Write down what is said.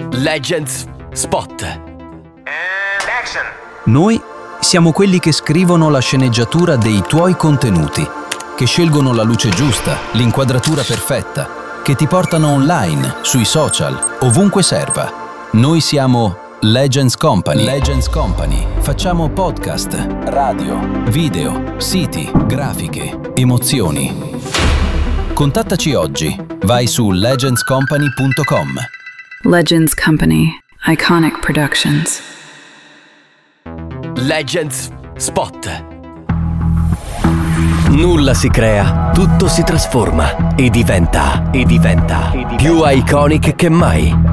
Legends Spot. Action. Noi siamo quelli che scrivono la sceneggiatura dei tuoi contenuti, che scelgono la luce giusta, l'inquadratura perfetta, che ti portano online, sui social, ovunque serva. Noi siamo Legends Company. Legends Company. Facciamo podcast, radio, video, siti, grafiche, emozioni. Contattaci oggi. Vai su legendscompany.com. Legends Company. Iconic Productions. Legends Spot. Nulla si crea, tutto si trasforma e diventa più iconic che mai.